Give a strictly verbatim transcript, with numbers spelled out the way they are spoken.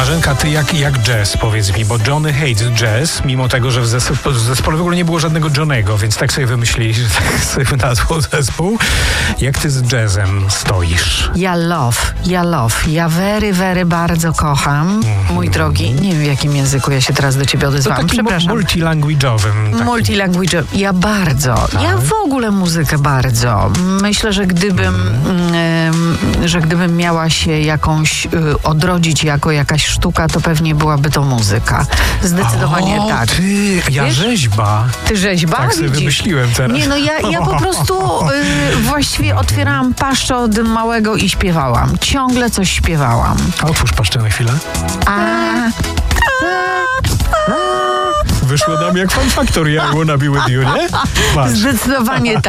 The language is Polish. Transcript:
Marzenka, ty jak, jak jazz, powiedz mi, bo Johnny hates jazz, mimo tego, że w zespole, w zespole w ogóle nie było żadnego Johnnego, więc tak sobie wymyślili, że tak sobie nazwał zespół. Jak ty z jazzem stoisz? Ja love, ja love, ja very, very bardzo kocham, mm-hmm. mój drogi, nie wiem w jakim języku ja się teraz do ciebie odezwałam, to takim przepraszam. multilanguage'owym. Takim. Multilanguage'owym, ja bardzo, tak. ja w ogóle muzykę bardzo. Myślę, że gdybym, mm. y, że gdybym miała się jakąś y, odrodzić jako jakaś sztuka, to pewnie byłaby to muzyka. Zdecydowanie o, tak. Ty, ja Wiesz? rzeźba. Ty rzeźba? Tak sobie Widzisz? wymyśliłem teraz. Nie, no ja, ja po prostu y, właściwie otwierałam paszczę od małego i śpiewałam. Ciągle coś śpiewałam. A otwórz paszczę na chwilę. A, Wyszło nam jak Fun Factory, jak było na Be With You, nie? Patrz. Zdecydowanie tak.